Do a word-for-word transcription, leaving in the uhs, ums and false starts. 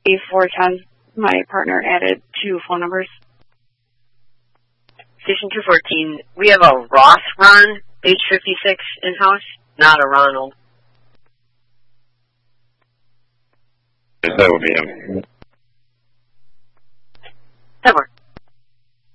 four ten. My partner added two phone numbers. Station two fourteen, we have a Ross Ron, age fifty-six, in-house, not a Ronald. That would be him.